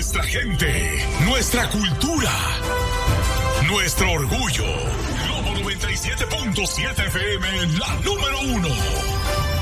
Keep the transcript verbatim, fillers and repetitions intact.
nuestra gente, nuestra cultura, nuestro orgullo. Globo noventa y siete punto siete F M, la número uno.